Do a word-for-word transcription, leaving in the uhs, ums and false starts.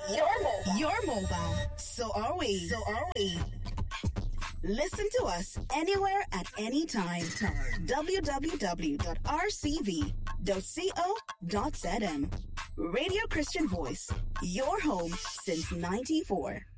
You're mobile. You're mobile. So are we. So are we. Listen to us anywhere at any time. w w w dot r c v dot co dot z m. Radio Christian Voice, your home since ninety-four.